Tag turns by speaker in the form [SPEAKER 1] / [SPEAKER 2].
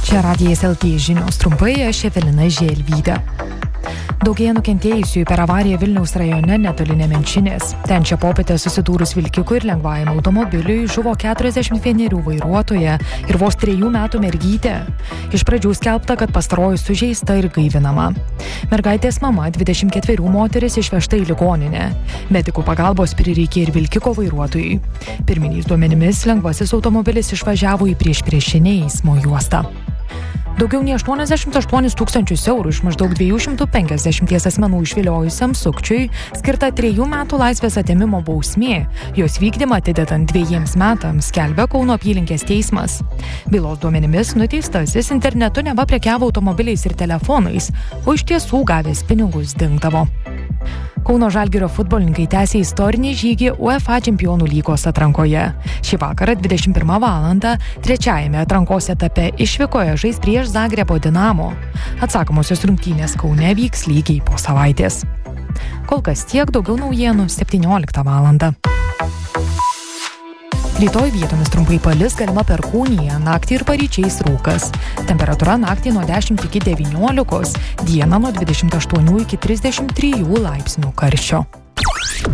[SPEAKER 1] Čia Radijas LT žinios trumpai, aš Evelina Želvytė. Daugėja nukentėjusiųjų per avariją Vilniaus rajone netoli Nemenčinės. Ten šią popietę susidūrus vilkikui ir lengvajam automobiliui žuvo 41 vairuotoja ir vos 3 metų mergytė. Iš pradžių skelbta, kad pastaroji sužeista ir gaivinama. Mergaitės mama, 24 moteris, išvežta į ligoninę. Medikų pagalbos prireikė ir vilkiko vairuotojui. Pirminiais duomenimis lengvasis automobilis išvažiavo į priešpriešinę eismo juostą. Daugiau nei 88 tūkstančius eurų iš maždaug 250 asmenų išviliojusiam sukčiui skirta 3 metų laisvės atėmimo bausmė. Jos vykdymą atidedant 2 metams, skelbia Kauno apylinkės teismas. Bylos duomenimis nuteistasis internetu neva prekiavo automobiliais ir telefonais, o iš tiesų gavęs pinigus dingdavo. Kauno Žalgirio futbolininkai tęsė istorinį žygį UEFA Čempionų lygos atrankoje. Šį vakarą 21 valandą trečiajame atrankos etape išvykoje žais prieš Zagrebo Dinamo. Atsakomosios rungtynės Kaune vyks lygiai po savaitės. Kol kas tiek, daugiau naujienų 17 valandą. Rytoj vietomis trumpai palis, galima perkūnija, naktį ir paryčiais rūkas. Temperatūra naktį nuo 10 iki 19, dieną nuo 28 iki 33 laipsnių karščio.